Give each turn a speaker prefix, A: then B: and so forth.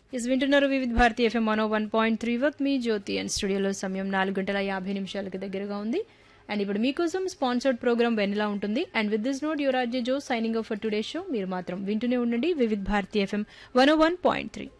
A: వింటున్నారు వివిధ Bharati FM 101.3 with me Jyothi and స్టూడియోలో సమయం 4:50 దగ్గరగా ఉంది. అండ్ ఇప్పుడు మీకోసం స్పాన్సర్డ్ ప్రోగ్రామ్ వెన్నెలా ఉంటుంది. And with this note your RJ Joe signing off for today show. మీరు మాత్రం వింటూనే ఉండండి వివిధ భారతి ఎఫ్ఎం 101.3.